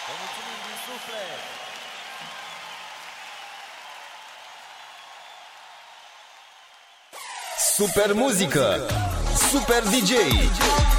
Vă mulțumim din suflet! Super muzică, super DJ.